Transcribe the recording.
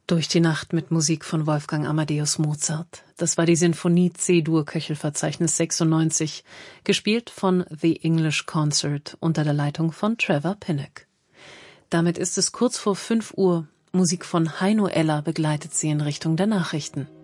Durch die Nacht mit Musik von Wolfgang Amadeus Mozart. Das war die Sinfonie C-Dur-Köchelverzeichnis 96, gespielt von The English Concert unter der Leitung von Trevor Pinnock. Damit ist es kurz vor 5 Uhr. Musik von Heino Eller begleitet Sie in Richtung der Nachrichten.